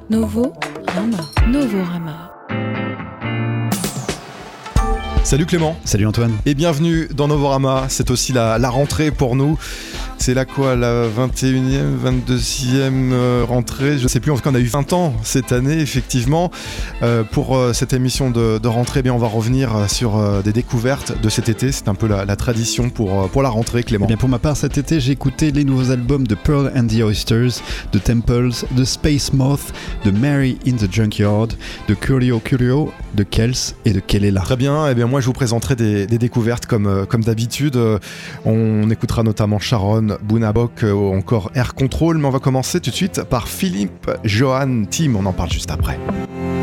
Novorama. Salut Clément. Salut Antoine. Et bienvenue dans Novorama. C'est aussi la rentrée pour nous. C'est la 21e, 22e rentrée. Je ne sais plus, en tout cas on a eu 20 ans cette année, effectivement. Pour cette émission de rentrée, on va revenir sur des découvertes de cet été. C'est un peu la tradition pour la rentrée, Clément. Pour ma part, cet été, j'ai écouté les nouveaux albums de Pearl and the Oysters, de Temples, de Space Moth, de Mary in the Junkyard, de Curio, de Kels et de Kelela. Très bien, moi je vous présenterai des découvertes comme d'habitude. On écoutera notamment Sharon, Bunabok ou encore Air Control, mais on va commencer tout de suite par Philippe, Johan, Tim, on en parle juste après.